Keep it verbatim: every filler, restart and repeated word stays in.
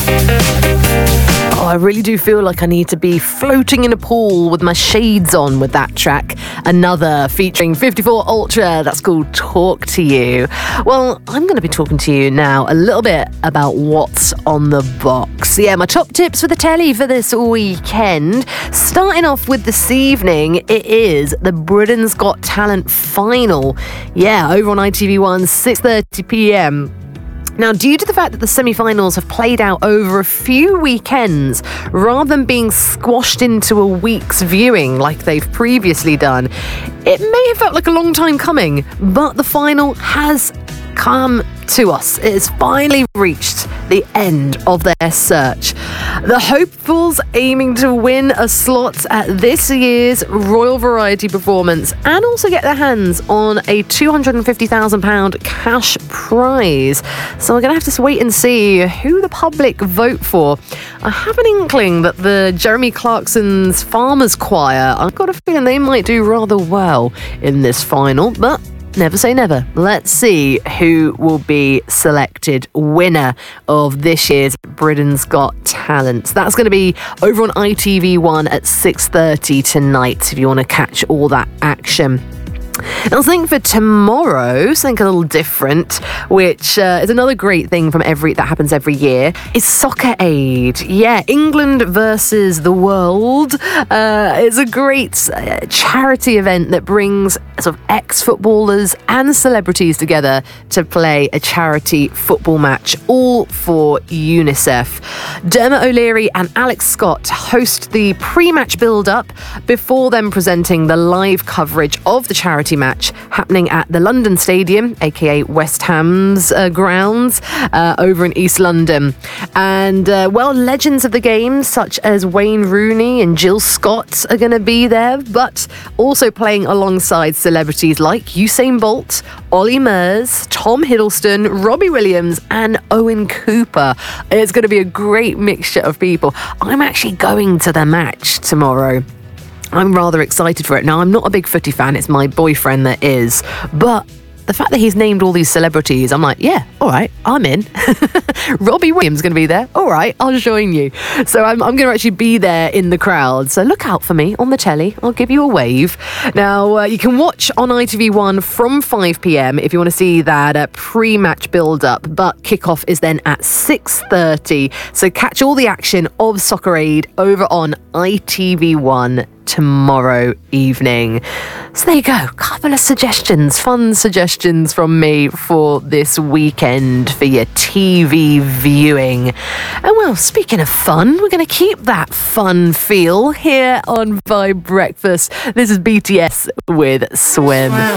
Oh, I really do feel like I need to be floating in a pool with my shades on with that track. Another featuring fifty-four Ultra, that's called Talk to You. Well, I'm going to be talking to you now a little bit about what's on the box. Yeah, my top tips for the telly for this weekend. Starting off with this evening, it is the Britain's Got Talent final. Yeah, over on I T V one, six thirty p.m. Now, due to the fact that the semi-finals have played out over a few weekends, rather than being squashed into a week's viewing like they've previously done, it may have felt like a long time coming, but the final has come to us. It has finally reached the end of their search. The hopefuls aiming to win a slot at this year's Royal Variety Performance and also get their hands on a two hundred fifty thousand pounds cash prize. So we're going to have to wait and see who the public vote for. I have an inkling that the Jeremy Clarkson's Farmers Choir, I've got a feeling they might do rather well in this final, but never say never. Let's see who will be selected winner of this year's Britain's Got Talent. That's going to be over on I T V one at six thirty tonight if you want to catch all that action. Now, something for tomorrow, something a little different, which uh, is another great thing from every that happens every year, is Soccer Aid. Yeah, England versus the world. Uh, it's a great uh, charity event that brings sort of ex-footballers and celebrities together to play a charity football match, all for UNICEF. Dermot O'Leary and Alex Scott host the pre-match build-up before then presenting the live coverage of the charity match happening at the London Stadium, aka West Ham's uh, grounds, uh, over in East London. And uh, well, legends of the game such as Wayne Rooney and Jill Scott are going to be there, but also playing alongside celebrities like Usain Bolt, Ollie Murs, Tom Hiddleston, Robbie Williams and Owen Cooper. It's going to be a great mixture of people. I'm actually going to the match tomorrow. I'm rather excited for it. Now, I'm not a big footy fan. It's my boyfriend that is. But the fact that he's named all these celebrities, I'm like, yeah, all right, I'm in. Robbie Williams is going to be there. All right, I'll join you. So I'm, I'm going to actually be there in the crowd. So look out for me on the telly. I'll give you a wave. Now, uh, you can watch on I T V one from five p.m. if you want to see that uh, pre-match build-up. But kickoff is then at six thirty. So catch all the action of Soccer Aid over on I T V one tomorrow evening. So there you go, couple of suggestions, fun suggestions from me for this weekend for your T V viewing. And well, speaking of fun, we're going to keep that fun feel here on Vibe Breakfast. This is B T S with Swim.